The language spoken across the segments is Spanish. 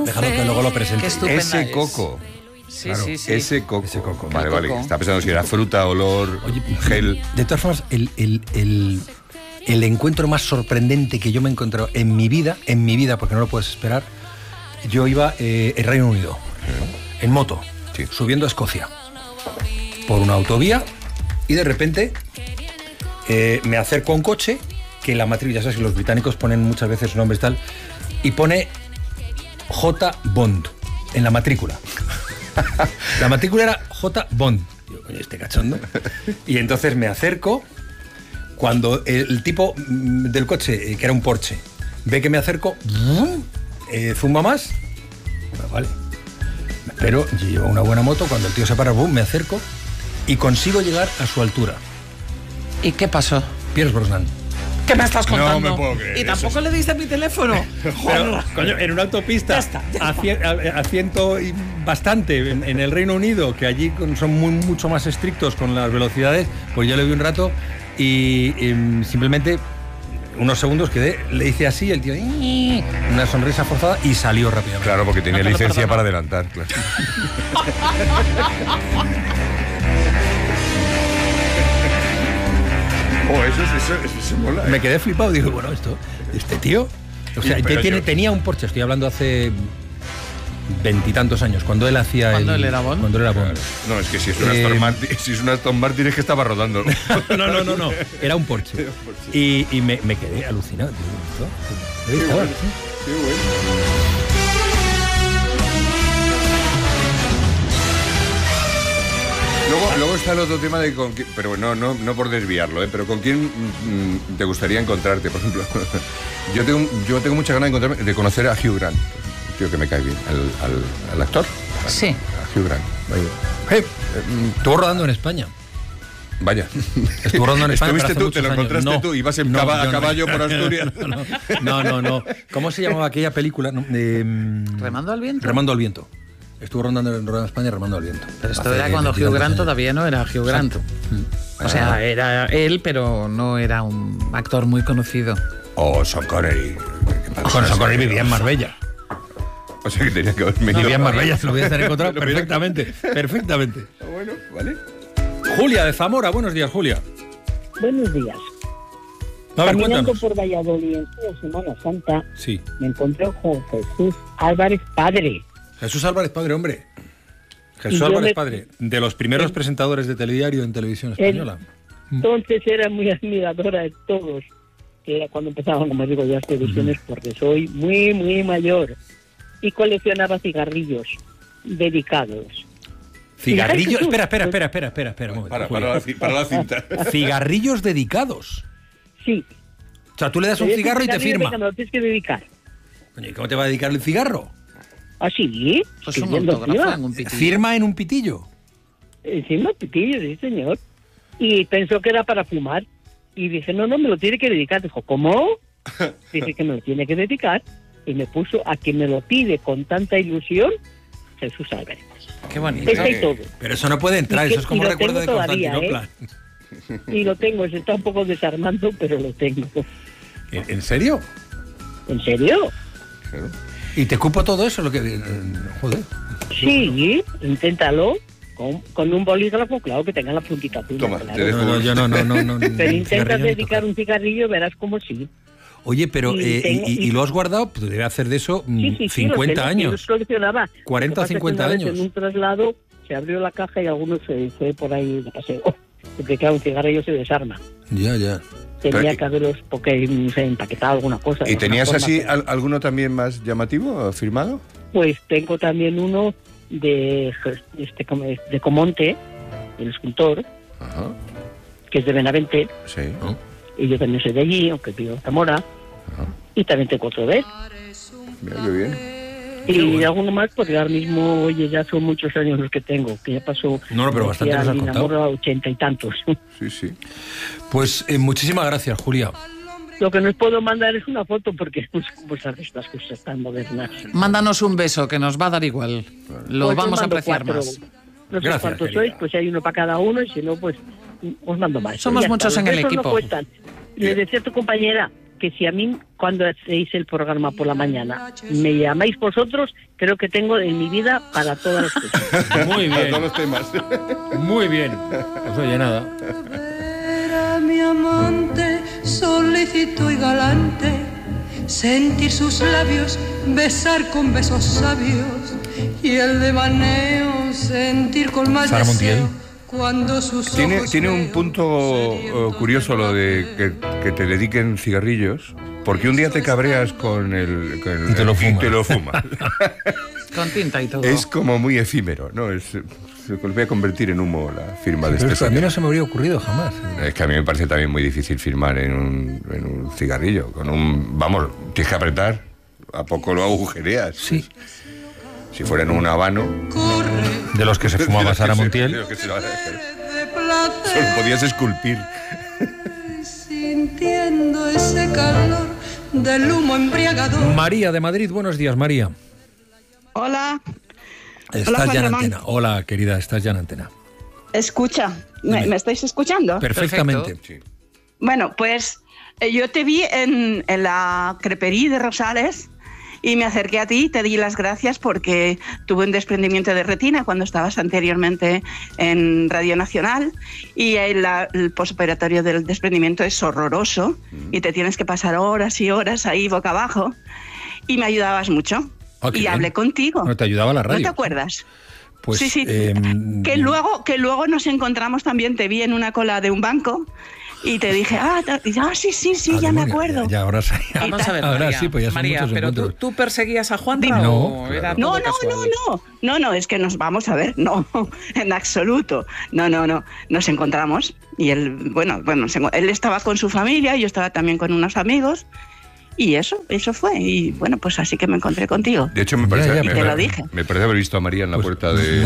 Déjalo que luego lo presente. Qué estupenda Ese es. coco. Sí, Claro. sí, sí. Ese coco. Ese coco. Vale, El vale. coco. Estaba pensando si era fruta, olor, Oye, gel. De todas formas, el encuentro más sorprendente que yo me he encontrado en mi vida, porque no lo puedes esperar, yo iba en Reino Unido, en moto, Sí. subiendo a Escocia, por una autovía, y de repente me acerco a un coche que la matrícula, ya sabes que los británicos ponen muchas veces nombres tal, y pone J. Bond en la matrícula. La matrícula era J. Bond. Digo, coño, este cachondo. Y entonces me acerco. Cuando el tipo del coche, que era un Porsche, ve que me acerco, zumba más. Bueno, vale. Pero yo llevo una buena moto. Cuando el tío se para, me acerco y consigo llegar a su altura. ¿Y qué pasó? Pierce Brosnan. ¿Qué me estás contando? No me puedo creer Y tampoco eso. le diste mi teléfono. Pero, coño, en una autopista, a ciento y bastante, en el Reino Unido, que allí son mucho más estrictos con las velocidades, pues yo le vi un rato y simplemente unos segundos quedé, le hice así, el tío, una sonrisa forzada y salió rápidamente. Claro, porque tenía No te lo licencia perdono. para adelantar. Claro. Eso mola. Me quedé flipado, digo, bueno, este tío, o sea, Sí, pero tenía un Porsche, estoy hablando hace veintitantos años, cuando él hacía ¿Cuando él era Bond? Cuando él era Bond. No, es que si es una Aston Martin es que estaba rodando. No, era un Porsche. Y me quedé alucinado. Digo, ¿esto? ¿Dónde estaba? Qué bueno. Luego está el otro tema de con quién, pero no por desviarlo, pero con quién te gustaría encontrarte, por ejemplo. Yo tengo mucha ganas de conocer a Hugh Grant, un tío que me cae bien, al actor. Sí. A Hugh Grant. Estuvo rodando en España. Vaya. Estuvo rodando en España. ¿Estuviste pero hace tú? ¿Te lo muchos encontraste años. tú? ¿Ibas a yo no. caballo por Asturias? No. ¿Cómo se llamaba aquella película? ¿Remando al viento? Remando al viento. Estuvo rodando en España Remando al viento. Pero esto Hace era cuando Hugh veintitantos Grant años. todavía no era Hugh Grant. O sea, era él, pero no era un actor muy conocido. Oh, Sean Connery. Con Sean Connery vivía en Marbella. O sea que tenía que haber venido. Vivía en Marbella, se lo voy a hacer encontrar Lo hubiera- perfectamente. Bueno, vale. Julia de Zamora, buenos días, Julia. Buenos días. A ver, Caminando cuéntanos. por Valladolid en su Semana Santa, Sí. me encontré con Jesús Álvarez Padre. Jesús Álvarez Padre, hombre. Jesús Y yo Álvarez me- Padre, de los primeros presentadores de telediario en televisión española. Entonces era muy admiradora de todos, que era cuando empezaban, como digo, ya las televisiones, porque soy muy, muy mayor. Y coleccionaba cigarrillos dedicados. Cigarrillos. Jesús. Espera, un momento, Julia. Para la cinta. Cigarrillos dedicados. Sí. O sea, tú le das un cigarro y te firma. Venga, me lo tienes que dedicar. Coño, ¿y cómo te va a dedicar el cigarro? ¿Ah, sí? Pues un Escribiendo autógrafo encima. en un pitillo. Firma en un pitillo. Encima, pitillo, sí, señor. Y pensó que era para fumar. Y dije, no, me lo tiene que dedicar. Dijo, ¿cómo? Dije que me lo tiene que dedicar. Y me puso a quien me lo pide con tanta ilusión, Jesús Álvarez. Qué bonito. Está y todo. Pero eso no puede entrar, Y que- eso es como y lo recuerdo de tengo todavía, Constantinopla. Y lo tengo, se está un poco desarmando, pero lo tengo. ¿En serio? ¿En serio? ¿Y te cupo todo eso? Lo que. Joder. Sí, inténtalo. Con un bolígrafo, claro, que tenga la puntita azul. Toma, claro. te dejo. No, yo no. Pero intentas cigarrillo ni dedicar tocar. un cigarrillo, verás como sí. Oye, pero Y tengo- ¿y lo has guardado? Pues debe hacer de eso Sí, 50 Yo años. los coleccionaba. 40 o Lo que pasa es que 50 una vez años. En un traslado se abrió la caja y alguno se fue por ahí de paseo. Porque claro, un cigarrillo se desarma. Ya. Tenía Pero- que haberlos, porque no sé, empaquetado alguna cosa. ¿Y de tenías alguna así forma, alguno también más llamativo, firmado? Pues tengo también uno de Comonte, el escultor, Ajá, que es de Benavente, sí. y yo también soy de allí, aunque vivo en Zamora, y también tengo otro de él. Mira qué bien. Y alguno más, porque ahora mismo, oye, ya son muchos años los que tengo, que ya pasó. No, pero bastante nos has mi contado. enamoro a 80 y tantos. Sí. Pues muchísimas gracias, Julia. Lo que no os puedo mandar es una foto, porque no sé cómo están estas cosas tan modernas. Mándanos un beso, que nos va a dar igual. Lo Pues os vamos a mando apreciar 4. más. No sé Gracias, cuántos querida. sois, pues si hay uno para cada uno, y si no, pues os mando más. Somos Ya muchos está, en los el besos equipo. No cuestan. Le decía a tu compañera que si a mí, cuando hacéis el programa por la mañana, me llamáis vosotros, creo que tengo en mi vida para todas las cosas. Muy bien. Todos los temas. Muy bien. Pues oye, nada. Era mi amante, solícito y galante, sentir sus labios, besar con besos sabios, y el devaneo sentir con más Sara Montiel. deseo. Cuando sus Tiene un punto curioso lo de que te dediquen cigarrillos, porque un día te cabreas con el Y te lo fumas. te lo fumas. Con tinta y todo. Es como muy efímero, ¿no? Se vuelve a convertir en humo la firma de Pero este esto a mí señor. no se me habría ocurrido jamás. Es que a mí me parece también muy difícil firmar en un cigarrillo. Vamos, tienes que apretar, a poco lo agujereas. Sí. Si fuera en un habano... De los que se fumaba Sara De Montiel. los que se lo- de Solo placer, podías esculpir. sintiendo ese calor del humo embriagador. María de Madrid, buenos días, María. Hola, Estás Juan ya en Ramón. antena. Hola, querida, estás ya en antena. escucha, ¿me estáis escuchando? Perfectamente. Sí. Bueno, pues yo te vi en la crepería de Rosales y me acerqué a ti y te di las gracias porque tuve un desprendimiento de retina cuando estabas anteriormente en Radio Nacional y el posoperatorio del desprendimiento es horroroso y te tienes que pasar horas y horas ahí boca abajo y me ayudabas mucho. Ah, qué Y bien. hablé contigo. No te ayudaba la radio. ¿No te acuerdas? Pues, sí, sí. Que luego nos encontramos también, te vi en una cola de un banco y te dije, sí, ya me acuerdo. Ya, ahora sí. Vamos a ver, Ahora María, sí, pues ya son María, muchos pero encuentros. ¿tú perseguías a Juan No, o claro. era No, todo casual? no, es que nos vamos a ver, no, en absoluto. No, nos encontramos y él estaba con su familia, yo estaba también con unos amigos y eso fue. Y bueno, pues así que me encontré contigo. De hecho, me parece, ya, me, te lo me- dije. me parece haber visto a María en la Pues, puerta de...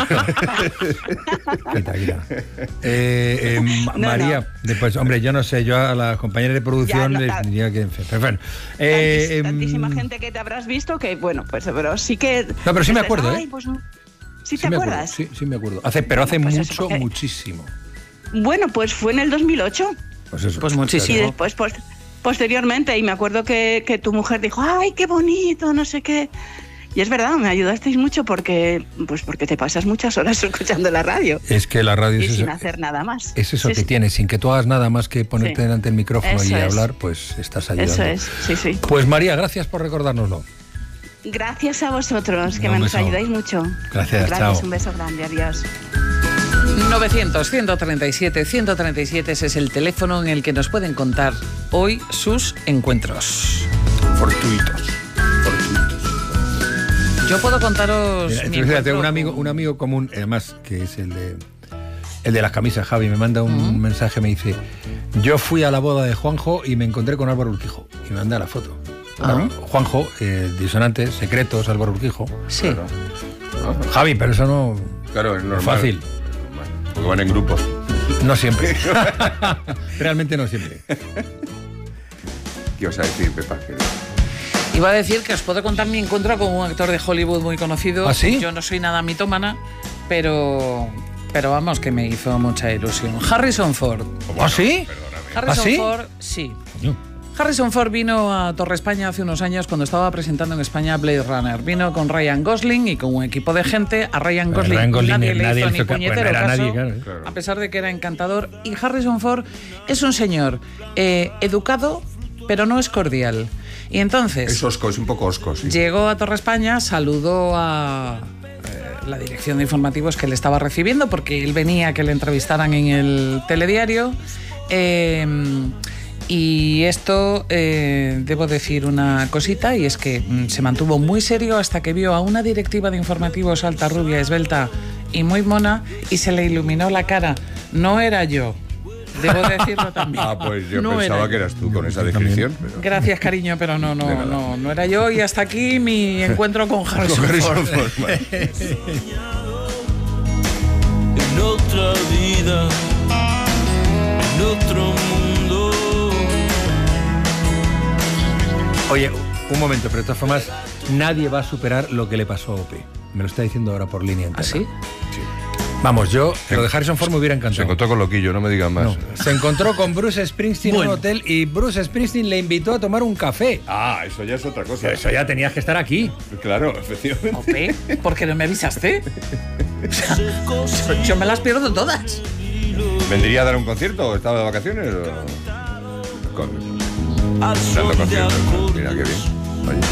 Quita. No, María, después, hombre, yo no sé, yo a las compañeras de producción Ya, no, les diría que... Pero bueno, Tantísima gente que te habrás visto que, bueno, pues pero sí que... No, pero sí me acuerdo, Ay, ¿eh? pues, ¿sí te me acuerdo, acuerdas? sí me acuerdo. Pero hace Pues eso, mucho, porque- muchísimo. Bueno, pues fue en el 2008. Pues eso. Pues muchísimo. Y después, posteriormente, y me acuerdo que tu mujer dijo, ¡ay, qué bonito! No sé qué. Y es verdad, me ayudasteis mucho porque te pasas muchas horas escuchando la radio Es que la radio y es sin eso, hacer nada más. es eso Sí, que sí. tienes, sin que tú hagas nada más que ponerte Sí. delante del micrófono Eso y es. hablar, pues estás ayudando. Eso es, sí. Pues María, gracias por recordárnoslo. Gracias a vosotros, que Un nos beso. ayudáis mucho. Gracias, chao. Un beso grande, adiós. 900-137-137, ese es el teléfono en el que nos pueden contar hoy sus encuentros. Fortuitos. Yo puedo contaros Mira, mi fíjate, encuentro un amigo común, además, que es el de las camisas, Javi, me manda un mensaje, me dice, yo fui a la boda de Juanjo y me encontré con Álvaro Urquijo. Y me manda la foto. Claro, Juanjo, disonantes, secretos, Álvaro Urquijo. Sí. Claro. Javi, pero eso no Claro, es normal. fácil. Normal. Porque van en grupo. No siempre. Realmente no siempre. ¿Qué vas a decir, Pepa? Iba a decir que os puedo contar mi encuentro con un actor de Hollywood muy conocido. ¿Ah, sí? Yo no soy nada mitómana, pero vamos, que me hizo mucha ilusión. Harrison Ford. ¿Ah, sí? Harrison sí? Ford, sí. Coño. Harrison Ford vino a Torre España hace unos años cuando estaba presentando en España Blade Runner. Vino con Ryan Gosling y con un equipo de gente. A Ryan Gosling, Ryan Gosling nadie le nadie hizo le ni hizo puñetero bueno, era caso, nadie, claro. Claro. a pesar de que era encantador. Y Harrison Ford es un señor educado, pero no es cordial. Y entonces Es osco, es un poco osco, sí. llegó a Torre España, saludó a la dirección de informativos que le estaba recibiendo porque él venía a que le entrevistaran en el telediario. Y esto, debo decir una cosita, y es que se mantuvo muy serio hasta que vio a una directiva de informativos alta, rubia, esbelta y muy mona, y se le iluminó la cara. No era yo, debo decirlo también. Ah, pues yo No pensaba era que yo. eras tú con esa descripción. Pero... Gracias, cariño, pero no era yo. Y hasta aquí mi encuentro con Harrison Ford. Vale. En otra vida, en otro mundo. Oye, un momento, pero de todas formas, nadie va a superar lo que le pasó a Ope. Me lo está diciendo ahora por línea entera. ¿Ah, sí? Vamos, yo lo de Harrison Ford me hubiera encantado. Se encontró con Loquillo, no me digan más. No, se encontró con Bruce Springsteen en un hotel y Bruce Springsteen le invitó a tomar un café. Ah, eso ya es otra cosa. Eso ya tenías que estar aquí. Claro, efectivamente. Ope, ¿por qué no me avisaste? O sea, yo me las pierdo todas. ¿Vendría a dar un concierto o estaba de vacaciones? Dando conciertos. Mira qué bien. Oye.